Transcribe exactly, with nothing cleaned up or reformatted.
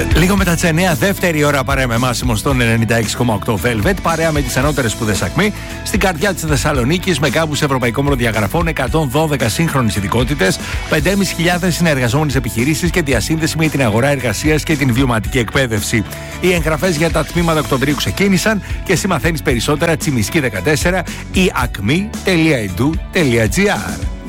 Λίγο μετά τις εννιά, δεύτερη ώρα παρέα με εμάς στον ενενήντα έξι κόμμα οκτώ Velvet, παρέα με τις ανώτερες σπουδές ΑΚΜΗ, στην καρδιά της Θεσσαλονίκης, με κάμπους ευρωπαϊκών προδιαγραφών, εκατόν δώδεκα σύγχρονες ειδικότητες, πέντε χιλιάδες πεντακόσιες συνεργαζόμενες επιχειρήσεις και διασύνδεση με την αγορά εργασίας και την βιωματική εκπαίδευση. Οι εγγραφές για τα τμήματα Οκτωβρίου ξεκίνησαν και εσύ μαθαίνεις περισσότερα Τσιμισκή δεκατέσσερα ή ακμή τελεία ι ντι ου τελεία τζι άρ.